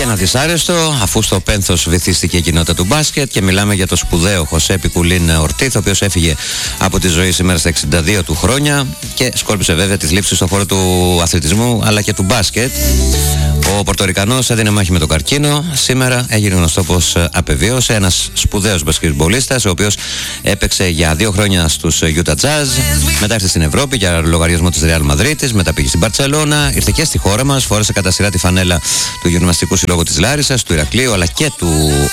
ένα δυσάρεστο, αφού στο πένθος βυθίστηκε η κοινότητα του μπάσκετ, και μιλάμε για το σπουδαίο Χωσέ Πικουλίν Ορτίθ, ο οποίος έφυγε από τη ζωή σήμερα στα 62 του χρόνια και σκόρπισε βέβαια τις λήψεις στον χώρο του αθλητισμού αλλά και του μπάσκετ. Ο Πορτορικανός έδινε μάχη με τον καρκίνο. Σήμερα έγινε γνωστό πως απεβίωσε. Ένας σπουδαίος μπασκετμπολίστας, ο οποίος έπαιξε για 2 χρόνια στους Utah Jazz. Μετά ήρθε στην Ευρώπη για λογαριασμό της Real Madrid. Μετά πήγε στην Μπαρτσελώνα. Ήρθε και στη χώρα μας. Φόρεσε κατά σειρά τη φανέλα του Γυμναστικού Συλλόγου της Λάρισσας, του Ηρακλείου αλλά και του